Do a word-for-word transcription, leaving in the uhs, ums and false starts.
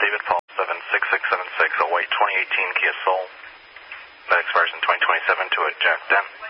David Paul seven six six seven six, await twenty eighteen Kia Soul. That expires in twenty twenty-seven to a Jack Den.